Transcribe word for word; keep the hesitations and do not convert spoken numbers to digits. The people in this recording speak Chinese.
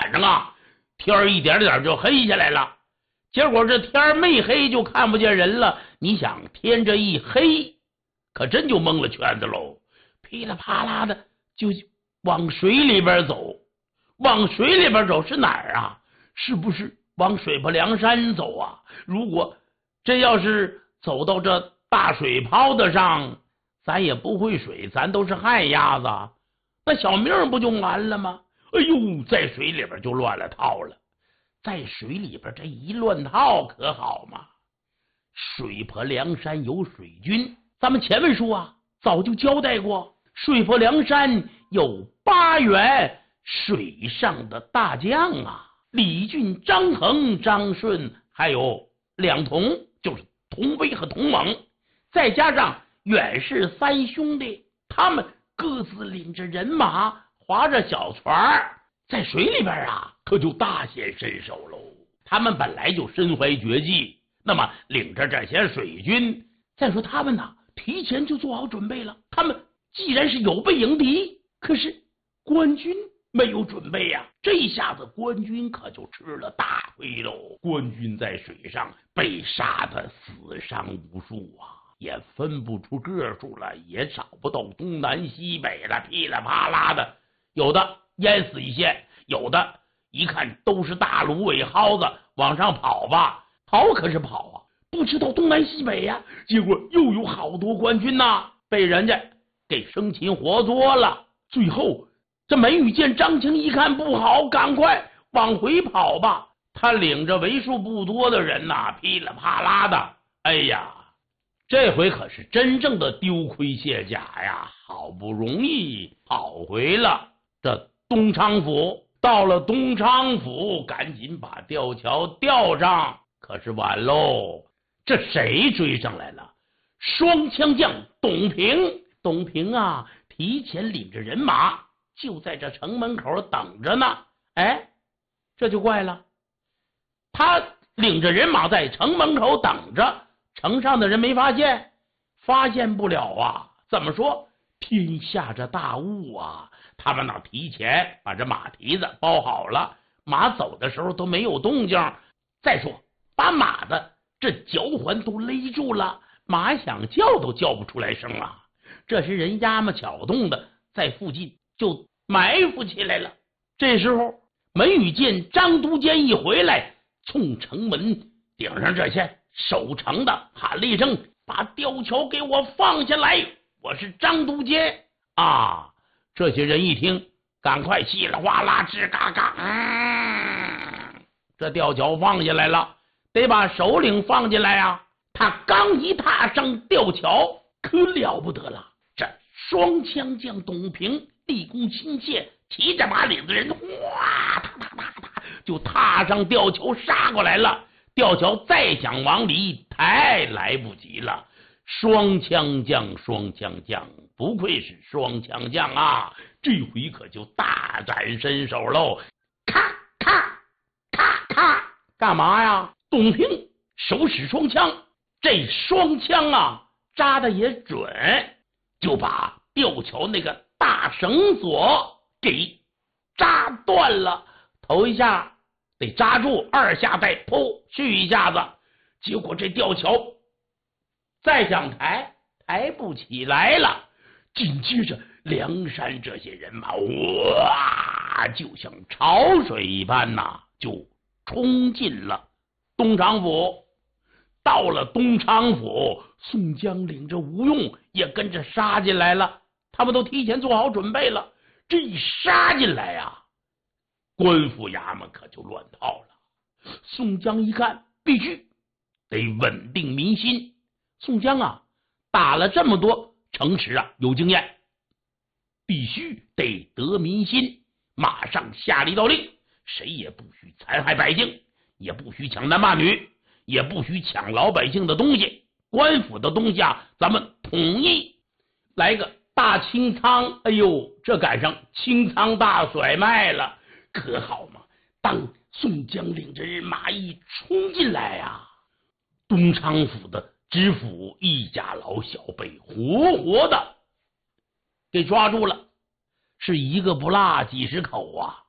晚上啊，天儿一点点就黑下来了。结果这天儿没黑就看不见人了。你想，天这一黑，可真就蒙了圈子喽！噼里啪啦的就往水里边走。往水里边走是哪儿啊？是不是往水泊梁山走啊？如果这要是走到这大水泡子上，咱也不会水，咱都是旱鸭子，那小命不就完了吗？哎呦，在水里边就乱了套了。在水里边这一乱套可好嘛？水泊梁山有水军，咱们前文书啊早就交代过，水泊梁山有八员水上的大将啊，李俊、张衡、张顺，还有两童，就是童威和童猛，再加上远氏三兄弟，他们各自领着人马，划着小船，在水里边啊可就大显身手喽。他们本来就身怀绝技，那么领着这些水军，再说他们呢提前就做好准备了。他们既然是有备迎敌，可是官军没有准备呀、啊，这一下子官军可就吃了大亏喽。官军在水上被杀的死伤无数啊，也分不出个数了，也找不到东南西北了，噼里啪啦的，有的淹死一些，有的一看都是大芦苇蒿子，往上跑吧，跑可是跑啊，不知道东南西北呀、啊。结果又有好多官军呐、啊，被人家给生擒活捉了。最后这梅雨见张青一看不好，赶快往回跑吧。他领着为数不多的人呐、啊，噼里啪啦的，哎呀，这回可是真正的丢盔卸甲呀！好不容易跑回了这东昌府，到了东昌府，赶紧把吊桥吊上，可是晚喽。这谁追上来了？双枪将董平。董平啊，提前领着人马，就在这城门口等着呢。哎，这就怪了，他领着人马在城门口等着，城上的人没发现，发现不了啊。怎么说？天下着大雾啊！他们那提前把这马蹄子包好了，马走的时候都没有动静。再说，把马的这脚环都勒住了，马想叫都叫不出来声了。这时人压么巧动的，在附近就埋伏起来了。这时候梅雨见张都监一回来，冲城门顶上这些守城的喊了一声：“把吊桥给我放下来，我是张都监啊！”这些人一听，赶快稀里哗啦吱嘎嘎，嗯，这吊桥放下来了，得把首领放进来啊。他刚一踏上吊桥，可了不得了，这双枪将董平立功亲切，骑着马领的人哗哒哒哒哒就踏上吊桥杀过来了。吊桥再想往里一抬，来不及了。双枪将，双枪将，不愧是双枪将啊！这回可就大展身手喽！咔咔咔咔，干嘛呀？董平手使双枪，这双枪啊扎的也准，就把吊桥那个大绳索给扎断了。头一下得扎住，二下再扑续一下子，结果这吊桥再想抬抬不起来了。紧接着梁山这些人马哇，就像潮水一般呐、啊，就冲进了东昌府。到了东昌府，宋江领着吴用也跟着杀进来了，他们都提前做好准备了。这一杀进来啊，官府衙门可就乱套了。宋江一看，必须得稳定民心。宋江啊，打了这么多城池啊，有经验，必须得得民心。马上下了一道令，谁也不许残害百姓，也不许抢男骂女，也不许抢老百姓的东西。官府的东西啊，咱们统一来个大清仓。哎呦，这赶上清仓大甩卖了，可好嘛？当宋江领着人马一冲进来啊，东昌府的知府一家老小被活活的给抓住了，是一个不落几十口啊！